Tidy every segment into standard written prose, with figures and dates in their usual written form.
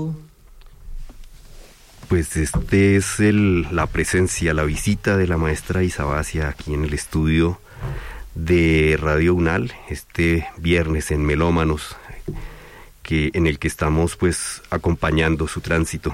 Pues este es la presencia, la visita de la maestra Isabacia aquí en el estudio de Radio UNAL, este viernes en Melómanos, en el que estamos pues acompañando su tránsito.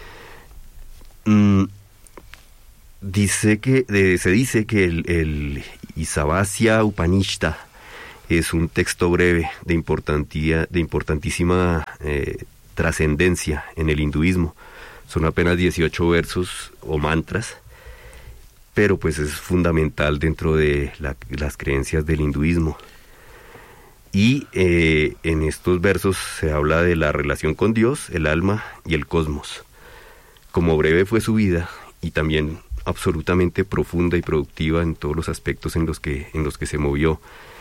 Se dice que el Isabacia Upanishad es un texto breve de importantísima trascendencia en el hinduismo. Son apenas 18 versos o mantras, pero pues es fundamental dentro de las creencias del hinduismo. Y en estos versos se habla de la relación con Dios, el alma y el cosmos. Como breve fue su vida y también absolutamente profunda y productiva en todos los aspectos en los que se movió.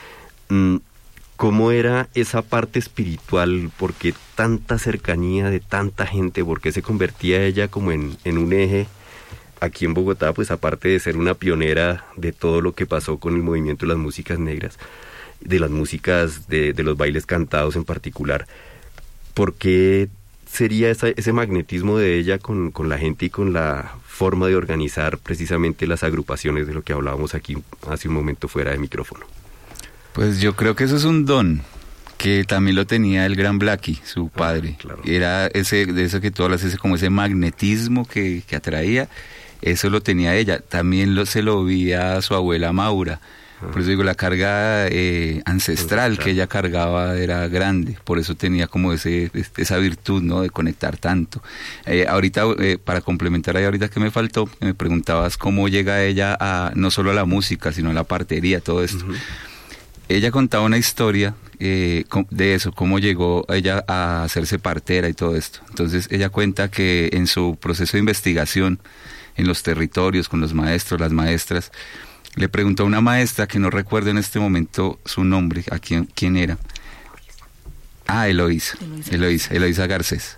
¿Cómo era esa parte espiritual? ¿Por qué tanta cercanía de tanta gente? ¿Por qué se convertía ella como en un eje aquí en Bogotá? Pues aparte de ser una pionera de todo lo que pasó con el movimiento de las músicas negras, de las músicas de los bailes cantados en particular, ¿por qué sería ese magnetismo de ella con la gente y con la forma de organizar precisamente las agrupaciones de lo que hablábamos aquí hace un momento fuera de micrófono? Pues yo creo que eso es un don que también lo tenía el gran Blackie, su padre. Claro. Era de eso que tú hablas, como ese magnetismo que atraía, eso lo tenía ella. También se lo veía a su abuela Maura. Por eso digo, la carga ancestral que ella cargaba era grande, por eso tenía como esa virtud, ¿no?, de conectar tanto. Ahorita, para complementar ahí, ahorita que me faltó, me preguntabas cómo llega ella no solo a la música, sino a la partería, todo esto. Uh-huh. Ella contaba una historia de eso, cómo llegó ella a hacerse partera y todo esto. Entonces ella cuenta que en su proceso de investigación en los territorios, con los maestros, las maestras, le preguntó a una maestra, que no recuerdo en este momento su nombre, a quién era. Eloísa Garcés.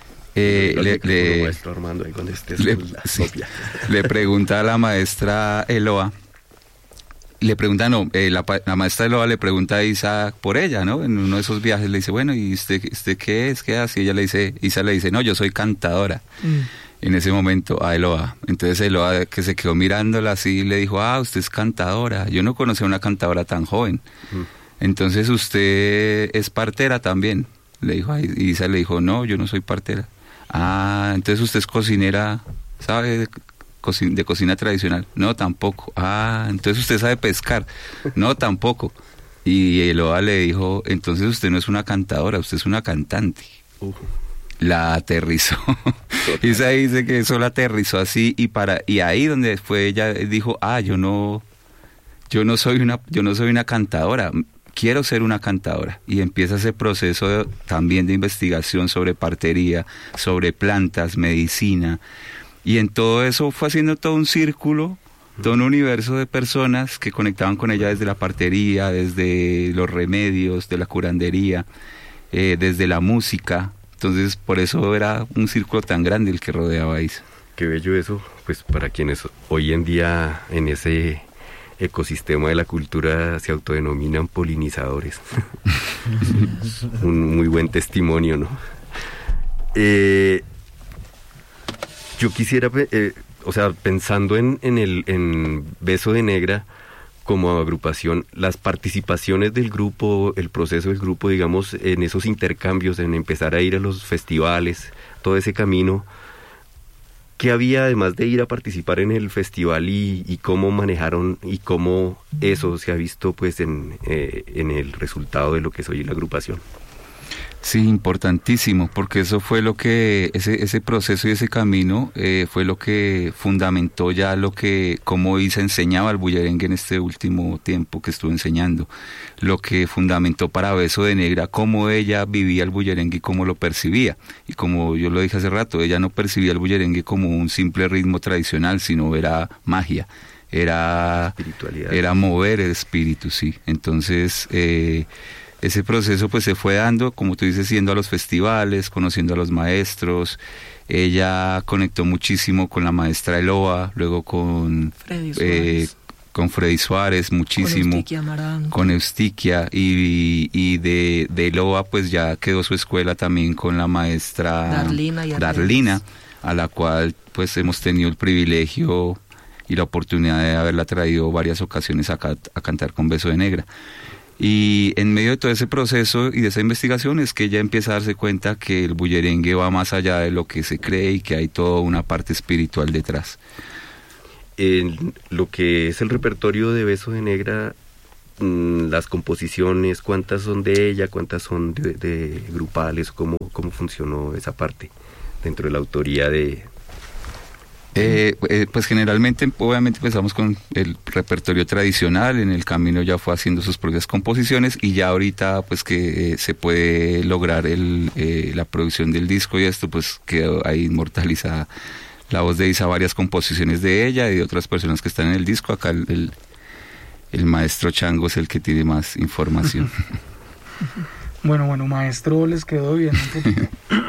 Le pregunta a la maestra Eloa, la maestra Eloa le pregunta a Isa por ella, ¿no? En uno de esos viajes le dice, bueno, ¿y usted qué es? ¿Qué hace? Y Isa le dice, no, yo soy cantadora. En ese momento a Eloa. Entonces Eloa, que se quedó mirándola así, le dijo, usted es cantadora. Yo no conocía una cantadora tan joven. Entonces usted es partera también. Le dijo, y Isa le dijo, no, yo no soy partera. Entonces usted es cocinera, ¿sabe? De cocina tradicional. No, tampoco. Entonces usted sabe pescar. No, tampoco. Y Eloa le dijo, entonces usted no es una cantadora, usted es una cantante. La aterrizó. Isa dice que eso la aterrizó así, y ahí donde fue ella dijo, yo no soy una cantadora, quiero ser una cantadora. Y empieza ese proceso también de investigación sobre partería, sobre plantas, medicina, y en todo eso fue haciendo todo un círculo, todo un universo de personas que conectaban con ella desde la partería, desde los remedios, de la curandería, desde la música. Entonces, por eso era un círculo tan grande el que rodeaba a Isa. Qué bello eso, pues para quienes hoy en día en ese ecosistema de la cultura se autodenominan polinizadores. Un muy buen testimonio, ¿no? Yo quisiera, pensando en Beso de Negra como agrupación, las participaciones del grupo, el proceso del grupo, digamos, en esos intercambios, en empezar a ir a los festivales, todo ese camino, ¿qué había además de ir a participar en el festival y cómo manejaron y cómo eso se ha visto pues en el resultado de lo que es hoy la agrupación? Sí, importantísimo, porque eso fue lo que, ese proceso y ese camino fue lo que fundamentó ya cómo Isa enseñaba el bullerengue en este último tiempo que estuve enseñando, lo que fundamentó para Beso de Negra, cómo ella vivía el bullerengue y cómo lo percibía. Y como yo lo dije hace rato, ella no percibía el bullerengue como un simple ritmo tradicional, sino era magia, era mover el espíritu, sí. Entonces, ese proceso pues se fue dando, como tú dices, yendo a los festivales, conociendo a los maestros. Ella conectó muchísimo con la maestra Eloa, luego con con Freddy Suárez muchísimo, con Eustiquia, y de Loa pues ya quedó su escuela también con la maestra Darlina, a la cual pues hemos tenido el privilegio y la oportunidad de haberla traído varias ocasiones acá a cantar con Beso de Negra. Y en medio de todo ese proceso y de esa investigación es que ella empieza a darse cuenta que el bullerengue va más allá de lo que se cree y que hay toda una parte espiritual detrás. En lo que es el repertorio de Beso de Negra, las composiciones, ¿cuántas son de ella? ¿Cuántas son de grupales? ¿Cómo funcionó esa parte dentro de la autoría de...? Pues generalmente, obviamente empezamos con el repertorio tradicional, en el camino ya fue haciendo sus propias composiciones y ya ahorita pues que se puede lograr la producción del disco y esto pues quedó ahí inmortalizada la voz de Isa, varias composiciones de ella y de otras personas que están en el disco. Acá el maestro Chango es el que tiene más información. Bueno, maestro, les quedó bien un poquito.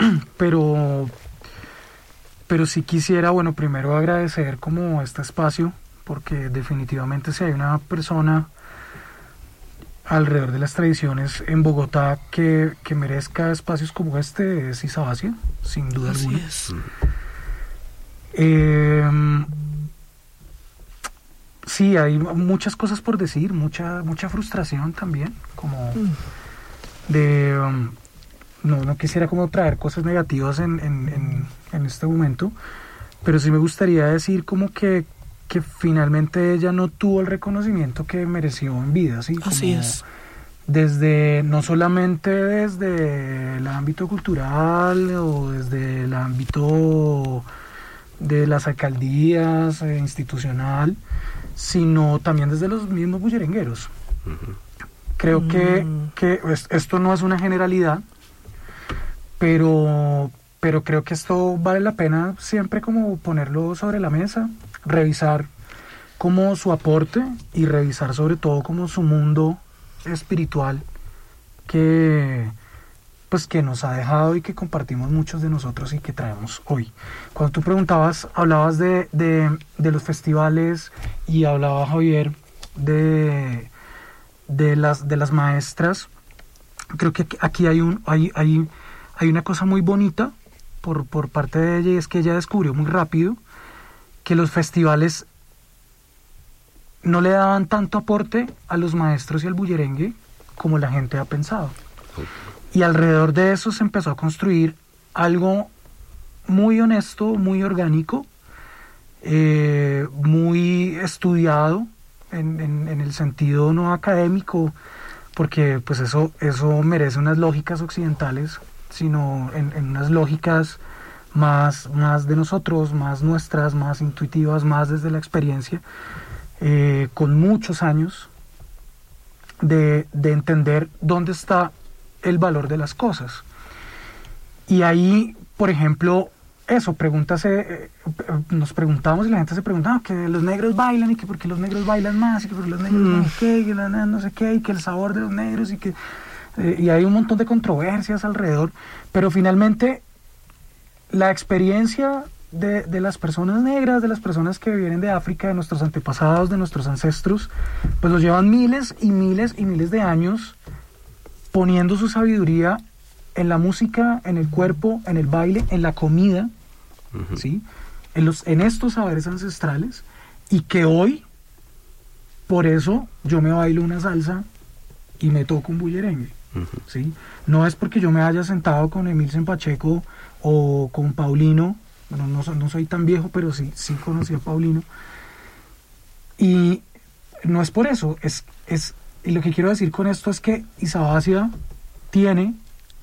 Pero sí quisiera, primero agradecer como este espacio, porque definitivamente si hay una persona alrededor de las tradiciones en Bogotá que merezca espacios como este, es Isa Bacia, sin duda alguna. Así es. Sí, hay muchas cosas por decir, mucha frustración también, como de... No quisiera como traer cosas negativas en este momento, pero sí me gustaría decir como que finalmente ella no tuvo el reconocimiento que mereció en vida, ¿sí? Así es. No solamente desde el ámbito cultural o desde el ámbito de las alcaldías, institucional, sino también desde los mismos bullerengueros. Uh-huh. Creo que esto no es una generalidad, pero creo que esto vale la pena siempre como ponerlo sobre la mesa, revisar como su aporte y revisar sobre todo como su mundo espiritual que nos ha dejado y que compartimos muchos de nosotros y que traemos hoy. Cuando tú hablabas de los festivales y hablaba Javier de las maestras, creo que aquí hay una cosa muy bonita por parte de ella, y es que ella descubrió muy rápido que los festivales no le daban tanto aporte a los maestros y al bullerengue como la gente ha pensado. Y alrededor de eso se empezó a construir algo muy honesto, muy orgánico, muy estudiado en el sentido no académico, porque pues eso merece unas lógicas occidentales, sino en unas lógicas más de nosotros, más nuestras, más intuitivas, más desde la experiencia, con muchos años de entender dónde está el valor de las cosas. Y ahí, por ejemplo, nos preguntamos y la gente se preguntaba que los negros bailan y que porque los negros bailan más y que porque los negros no sé qué, que no sé qué, y que el sabor de los negros y hay un montón de controversias alrededor, pero finalmente la experiencia de las personas negras, de las personas que vienen de África, de nuestros antepasados, de nuestros ancestros, pues los llevan miles y miles y miles de años poniendo su sabiduría en la música, en el cuerpo, en el baile, en la comida, uh-huh. ¿Sí? En estos saberes ancestrales, y que hoy, por eso, yo me bailo una salsa y me toco un bullerengue, uh-huh. ¿Sí? No es porque yo me haya sentado con Emilsen Pacheco o con Paulino, bueno, no soy tan viejo, pero sí conocí a Paulino, y no es por eso, y lo que quiero decir con esto es que Isa Bacia tiene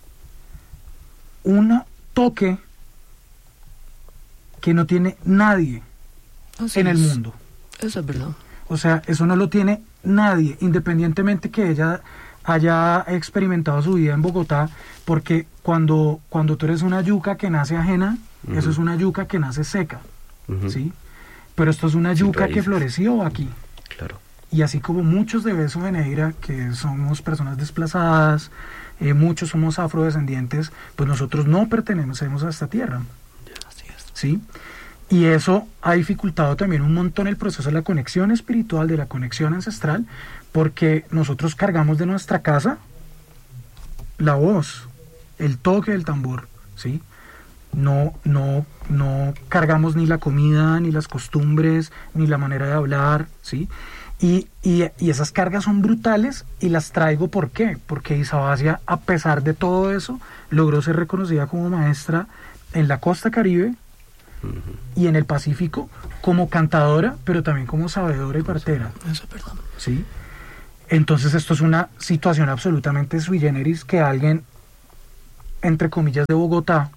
un toque que no tiene nadie en el mundo. Eso es verdad. O sea, eso no lo tiene nadie, independientemente que ella haya experimentado su vida en Bogotá, porque cuando tú eres una yuca que nace ajena, uh-huh. Eso es una yuca que nace seca, uh-huh. ¿Sí? Pero esto es una yuca que floreció aquí. Claro. Y así como muchos de Beso de Negra, que somos personas desplazadas, muchos somos afrodescendientes, pues nosotros no pertenecemos a esta tierra. Así es. ¿Sí? Y eso ha dificultado también un montón el proceso de la conexión espiritual, de la conexión ancestral, porque nosotros cargamos de nuestra casa la voz, el toque del tambor, ¿sí? No cargamos ni la comida, ni las costumbres, ni la manera de hablar, ¿sí? Y esas cargas son brutales y las traigo, ¿por qué? Porque Isa Bacia, a pesar de todo eso, logró ser reconocida como maestra en la costa Caribe y en el Pacífico como cantadora, pero también como sabedora y partera. Eso es verdad. ¿Sí? Entonces esto es una situación absolutamente sui generis, que alguien, entre comillas, de Bogotá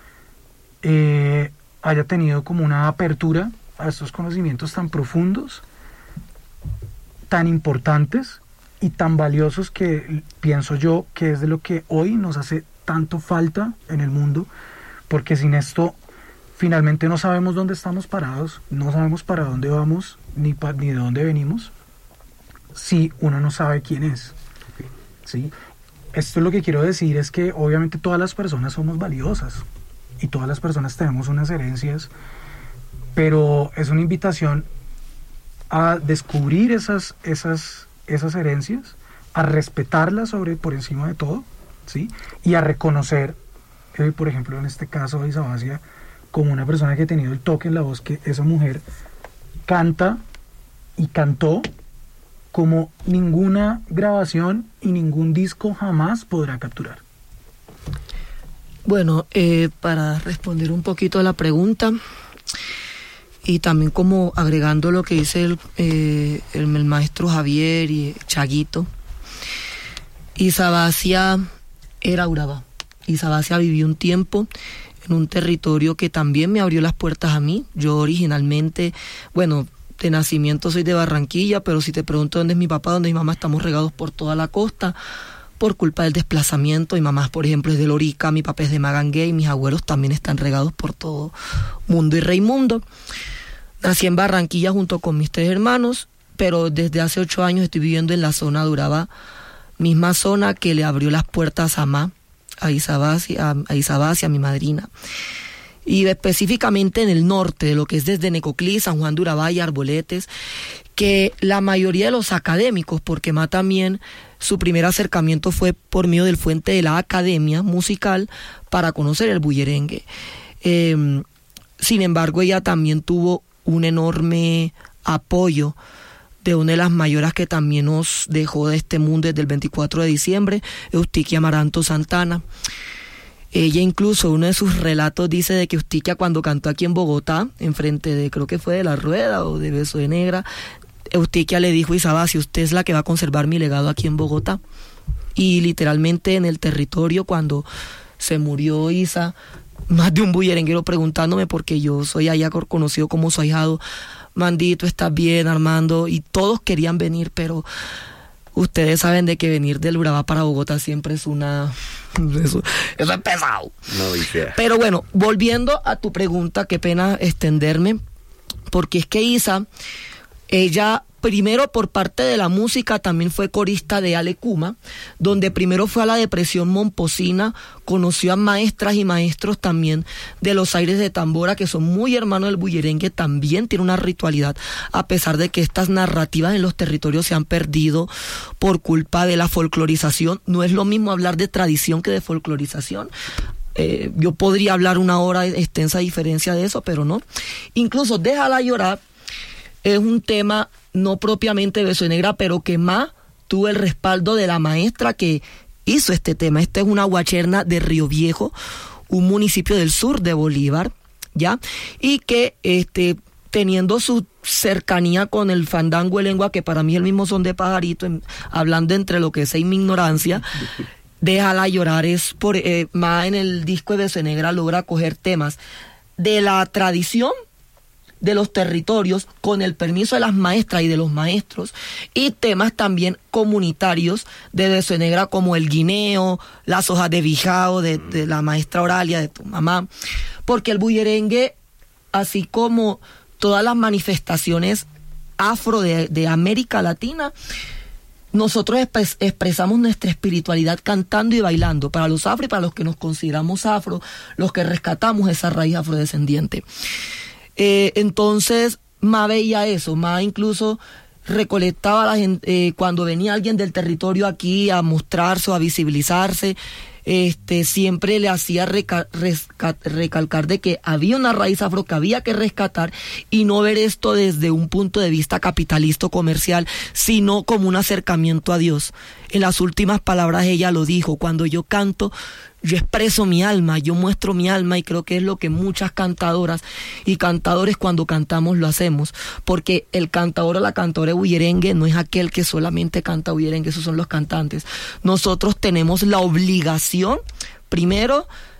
haya tenido como una apertura a estos conocimientos tan profundos, tan importantes y tan valiosos, que pienso yo que es de lo que hoy nos hace tanto falta en el mundo, porque sin esto finalmente no sabemos dónde estamos parados, no sabemos para dónde vamos ni de dónde venimos, si uno no sabe quién es, ¿sí? Esto, lo que quiero decir es que obviamente todas las personas somos valiosas y todas las personas tenemos unas herencias, pero es una invitación a descubrir esas herencias, a respetarlas por encima de todo, ¿sí? Y a reconocer, por ejemplo, en este caso de Isa Bacia, como una persona que ha tenido el toque en la voz, que esa mujer canta y cantó como ninguna grabación y ningún disco jamás podrá capturar. Bueno, para responder un poquito a la pregunta, y también como agregando lo que dice el maestro Javier y Chaguito, Isa Bacia era Urabá. Isa Bacia vivió un tiempo en un territorio que también me abrió las puertas a mí. Yo originalmente, bueno, de nacimiento soy de Barranquilla, pero si te pregunto dónde es mi papá, dónde es mi mamá, estamos regados por toda la costa por culpa del desplazamiento. Mi mamá, por ejemplo, es de Lorica, mi papá es de Magangué y mis abuelos también están regados por todo Mundo y Raimundo. Nací en Barranquilla junto con mis 3 hermanos, pero desde hace 8 años estoy viviendo en la zona de Urabá, misma zona que le abrió las puertas a Isa Bacia, a mi madrina. Y específicamente en el norte, de lo que es desde Necoclí, San Juan de Urabá y Arboletes, que la mayoría de los académicos, porque más también su primer acercamiento fue por medio del fuente de la academia musical para conocer el bullerengue. Sin embargo, ella también tuvo un enorme apoyo de una de las mayoras que también nos dejó de este mundo desde el 24 de diciembre, Eustiquia Amaranto Santana. Ella incluso, uno de sus relatos dice de que Eustiquia, cuando cantó aquí en Bogotá, enfrente de, creo que fue de La Rueda o de Beso de Negra, Eustiquia le dijo: Isa Bacia, usted es la que va a conservar mi legado aquí en Bogotá. Y literalmente en el territorio, cuando se murió Isa, más de un bullerenguero preguntándome, porque yo soy allá conocido como su ahijado: Mandito, ¿estás bien, Armando? Y todos querían venir, pero ustedes saben de que venir del Urabá para Bogotá siempre es eso es pesado. No, idea. Pero bueno, volviendo a tu pregunta, qué pena extenderme, porque es que Isa, ella primero por parte de la música también fue corista de Alecuma, donde primero fue a la Depresión Momposina, conoció a maestras y maestros también de los aires de tambora, que son muy hermanos del bullerengue, también tiene una ritualidad, a pesar de que estas narrativas en los territorios se han perdido por culpa de la folclorización. No es lo mismo hablar de tradición que de folclorización. Yo podría hablar una hora de extensa diferencia de eso, pero no. Incluso Déjala Llorar es un tema no propiamente Beso de Negra, pero que más tuvo el respaldo de la maestra que hizo este tema. Esta es una guacherna de Río Viejo, un municipio del sur de Bolívar, ¿ya? Y que teniendo su cercanía con el fandango de lengua, que para mí es el mismo son de pajarito, hablando entre lo que sé y mi ignorancia, Déjala Llorar es más en el disco de Beso de Negra logra coger temas de la tradición de los territorios, con el permiso de las maestras y de los maestros, y temas también comunitarios de Beso de Negra, como el guineo, las hojas de bijao de la maestra Oralia, de tu mamá, porque el bullerengue, así como todas las manifestaciones afro de América Latina, nosotros expresamos nuestra espiritualidad cantando y bailando, para los afro y para los que nos consideramos afro, los que rescatamos esa raíz afrodescendiente. Entonces, Ma veía eso, Ma incluso recolectaba a la gente, cuando venía alguien del territorio aquí a mostrarse o a visibilizarse, siempre le hacía recalcar de que había una raíz afro que había que rescatar y no ver esto desde un punto de vista capitalista o comercial, sino como un acercamiento a Dios. En las últimas palabras ella lo dijo: cuando yo canto, yo expreso mi alma, yo muestro mi alma, y creo que es lo que muchas cantadoras y cantadores cuando cantamos lo hacemos, porque el cantador o la cantadora de bullerengue no es aquel que solamente canta bullerengue, esos son los cantantes. Nosotros tenemos la obligación, primero,